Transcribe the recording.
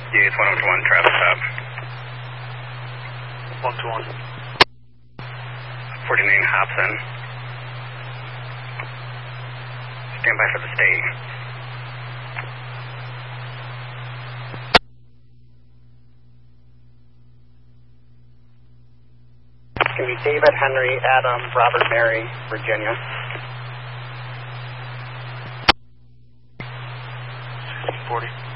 Yeah, it's 101 traffic stop. 121. 49 Hobson. Stand by for the state. It's going to be David, Henry, Adam, Robert, Mary, Virginia. 40.